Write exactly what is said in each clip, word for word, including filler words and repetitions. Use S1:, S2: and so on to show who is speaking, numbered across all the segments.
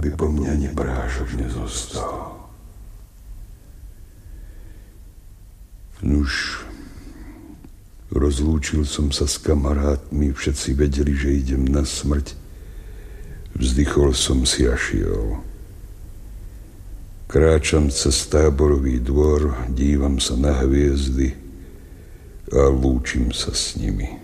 S1: aby po mne ani prášok nezostal. Nuž, rozlúčil som sa s kamarátmi, všetci vedeli, že idem na smrť. Vzdychol som si a šiel. Kráčam cez táborový dvor, dívam sa na hviezdy a lúčim sa s nimi.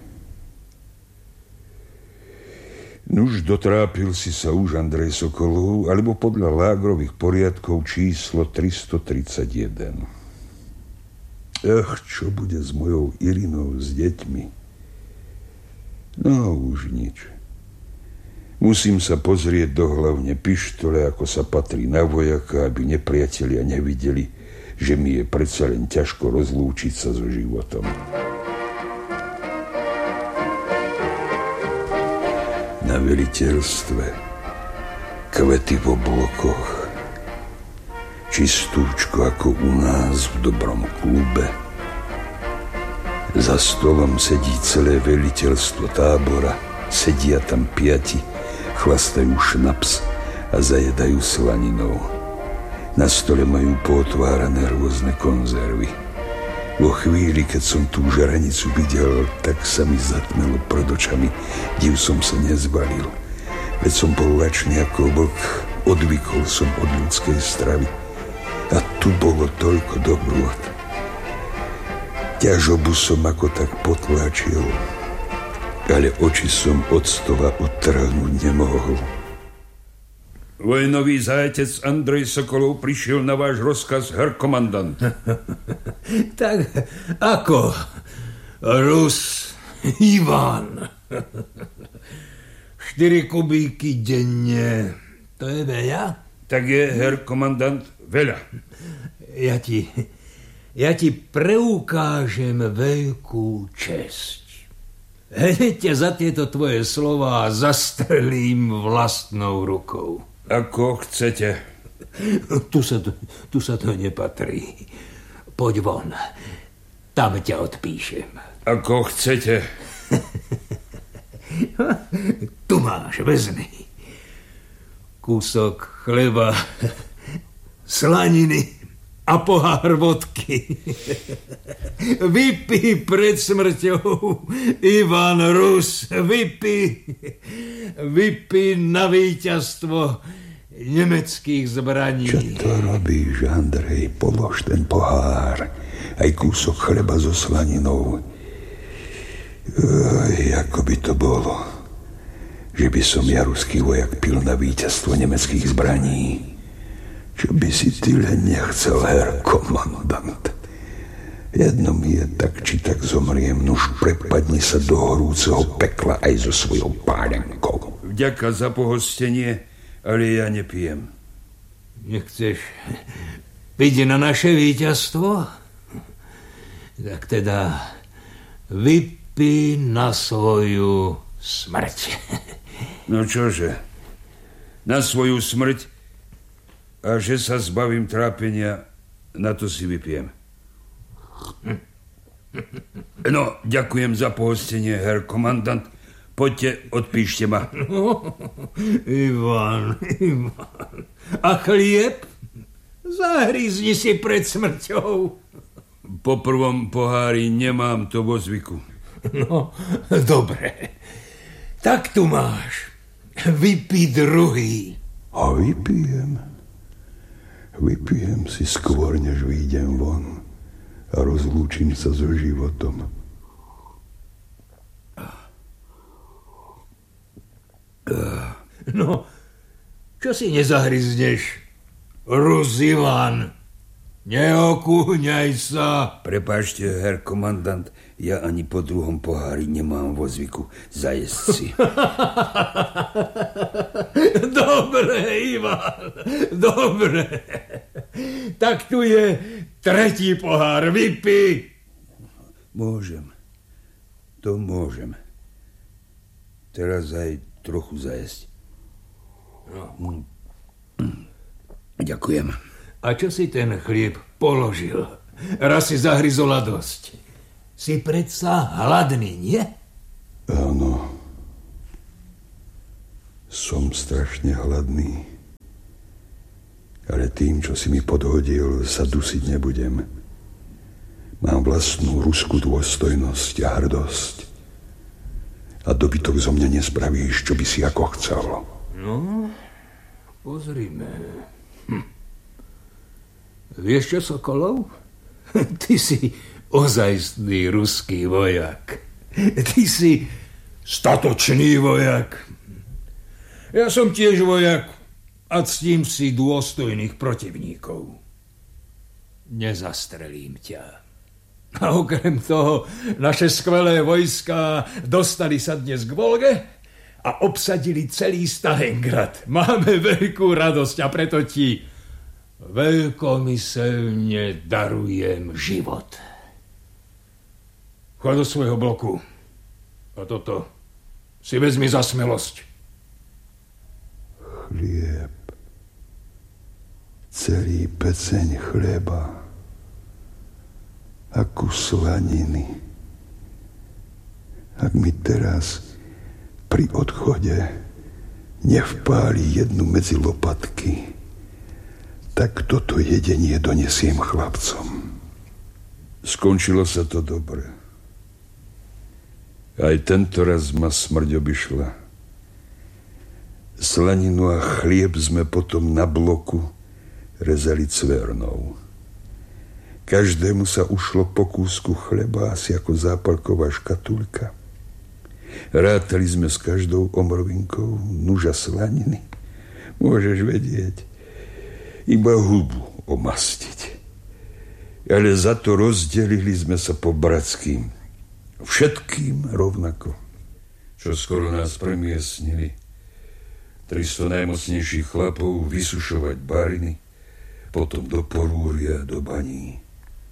S1: Nuž, dotrápil si sa už Andrej Sokolov, alebo podľa lágrových poriadkov číslo tristotridsaťjeden. Ach, čo bude s mojou Irinou, s deťmi? No, už nič. Musím sa pozrieť do hlavne pištole, ako sa patrí na vojaka, aby nepriatelia nevideli, že mi je predsa len ťažko rozlúčiť sa so životom. Na veliteľstve kvety v oblokoch, čistúčko ako u nás v dobrom klube. Za stolom sedí celé veliteľstvo tábora, sedia tam piati, chlastajú šnaps a zajedajú slaninou. Na stole majú pootvárané rôzne konzervy. Vo chvíli, keď som tú žaranicu videl, tak sa mi zatmelo pred očami. Div som sa nezbalil. Veď som bol lačný ako vlk, odvykol som od ľudskej stravy. A tu bolo toľko dobrôt. Ťažobu som ako tak potlačil, ale oči som od stola odtrhnúť nemohol.
S2: Vojnový zajatec Andrej Sokolov prišiel na váš rozkaz, herr komandant.
S3: Tak ako Rus Ivan. Štyri kubíky denne, to je veľa?
S2: Tak je, herr komandant, veľa.
S3: Ja ti, ja ti preukážem veľkú česť. Hneď ťa za tieto tvoje slová zastrelím vlastnou rukou.
S2: Ako chcete.
S3: Tu sa to, tu sa to nepatrí. Poď von, tam ťa odpíšem.
S2: Ako chcete.
S3: Tu máš, vezmi. Kúsok chleba, slaniny a pohár vodky. Vypí pred smrťou, Ivan Rus, vypí. Vypí na víťazstvo nemeckých zbraní.
S1: Čo to robíš, Andrej? Polož ten pohár, aj kúsok chleba so slaninou. Oj, ako by to bolo, že by som ja, ruský vojak, pil na víťazstvo nemeckých zbraní. Čo by si ty len nechcel, herr komandant? Jedno mi je, tak či tak zomriem, nuž prepadni sa do horúceho pekla aj so svojou páľankou.
S2: Vďaka za pohostenie, ale ja nepijem.
S3: Nechceš piť na naše víťazstvo? Tak teda vypí na svoju smrť.
S2: No čože? Na svoju smrť? A že sa zbavím trápenia, na to si vypijem. No, ďakujem za pohostenie, herr komandant. Poďte, odpíšte ma.
S3: No, Ivan, Ivan. A chlieb? Zahryzni si pred smrťou.
S2: Po prvom pohári nemám to vo zvyku.
S3: No, dobre. Tak tu máš. Vypí druhý.
S1: A vypijem. Vypijem si skôr, než vyjdem von a rozlúčim sa so životom.
S3: No, čo si nezahryzneš, Rus Ivan? Neokúňaj sa.
S2: Prepáčte, herr komandant, ja ani po druhom pohári nemám vo zvyku zajesť si.
S3: Dobre, Ivan, dobre. Tak tu je tretí pohár, vypí.
S2: Môžem, to môžem. Teraz aj trochu zajesť. No. Ďakujem.
S3: A čo si ten chlieb položil? Raz si zahryzola dosť. Si predsa hladný, nie?
S1: Áno. Som strašne hladný. Ale tým, čo si mi podhodil, sa dusiť nebudem. Mám vlastnú ruskú dôstojnosť a hrdosť. A dobytok zo mňa nespravíš, čo by si ako chcel.
S3: No, pozrime. Hm. Vieš čo, Sokolov? Ty si ozajstný ruský vojak. Ty si statočný vojak. Ja som tiež vojak a ctím si dôstojných protivníkov. Nezastrelím ťa. A okrem toho, naše skvelé vojská dostali sa dnes k Volge a obsadili celý Stalingrad. Máme veľkú radosť a preto ti veľkomyselne darujem život. Choď do svojho bloku a toto si vezmi za smelosť.
S1: Chlieb. Celý peceň chleba. A kus slaniny. Ak mi teraz pri odchode nevpáli jednu medzi lopatky, tak toto jedenie donesiem chlapcom.
S2: Skončilo sa to dobre. Aj tento raz ma smrť obišla. Slaninu a chlieb sme potom na bloku rezali cvernou. Každému sa ušlo po kúsku chleba, asi ako zápalková škatulka. Rátali sme s každou omrovinkou nuža slaniny. Môžeš vedieť, iba hubu omastiť. Ale za to rozdelili sme sa po bratským. Všetkým rovnako. Čo skoro nás premiestnili. tristo najmocnejších chlapov vysušovať bariny, potom do Porúria, do baní.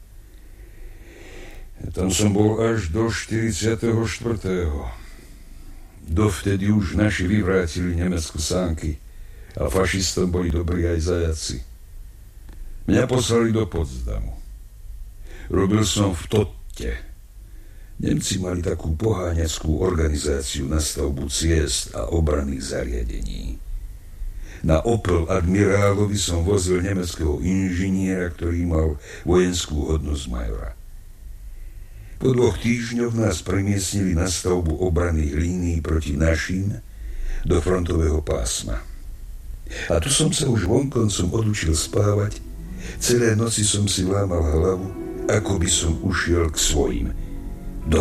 S2: Tam som bol až do štyridsiateho štvrtého Dovtedy už naši vyvrátili Nemecku sánky a fašistom boli dobrí aj zajaci. Mňa poslali do Potsdamu. Robil som v Totte. Nemci mali takú poháňackú organizáciu na stavbu ciest a obranných zariadení. Na Opel admirálovi som vozil nemeckého inžiniera, ktorý mal vojenskú hodnosť majora. Po dvoch týždňoch nás premiestnili na stavbu obranných línií proti našim do frontového pásma. A tu som sa už vonkoncom odučil spávať. Celé noci som si lámal hlavu, ako by som ušiel k svojim.